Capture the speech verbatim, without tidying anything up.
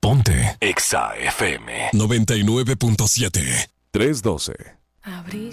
Ponte Exa F M noventa y nueve punto siete. tres doce. Abrí